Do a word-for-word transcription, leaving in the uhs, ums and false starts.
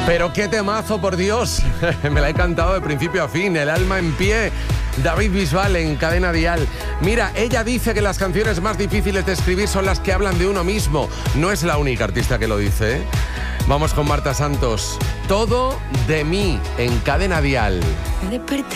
Pero qué temazo, por Dios. Me la he cantado de principio a fin. El alma en pie. David Bisbal en Cadena Dial. Mira, ella dice que las canciones más difíciles de escribir son las que hablan de uno mismo. No es la única artista que lo dice, ¿eh? Vamos con Marta Santos. Todo de mí en Cadena Dial.